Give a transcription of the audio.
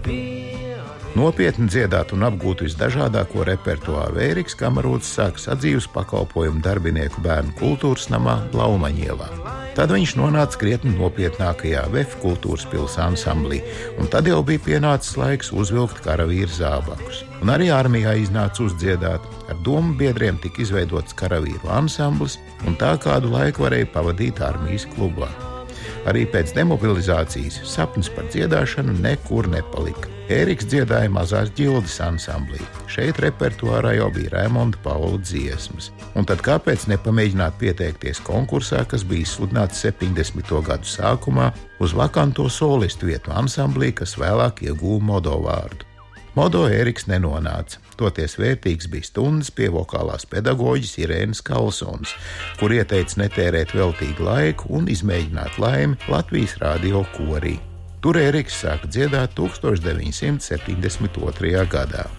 Nopietni dziedāt un apgūt visdažādāko repertuāru Ēriks Kamarūds sāk sadzīves pakalpojumu darbinieku bērnu kultūras namā Blaumaņielā. Tad viņš nonāca krietni nopietnākajā VF kultūras pils ansamblī, un tad jau bija pienācis laiks uzvilkt karavīru zābakus. Un arī armijā iznāca uzdziedāt. Ar domu biedriem tika izveidots karavīru ansamblis, un tā kādu laiku varēja pavadīt armijas klubā. Arī pēc demobilizācijas sapnis par dziedāšanu nekur nepalika. Ēriks dziedāja Mazās ģildes ansamblī. Šeit repertuārā jau bija Raimonda Paula dziesmas. Un tad kāpēc nepamēģināt pieteikties konkursā, kas bija izsludināts 70. gadu sākumā uz vakanto solistu vietu ansamblī, kas vēlāk ieguva Modo vārdu. Modo Ēriks nenonāca. Toties vērtīgs bija stundas pie vokālās pedagoģis Irēnas Kalsons, kur ieteica netērēt veltīgu laiku un izmēģināt laimi Latvijas radio korī. Tur Ēriks sāka dziedāt 1972. gadā.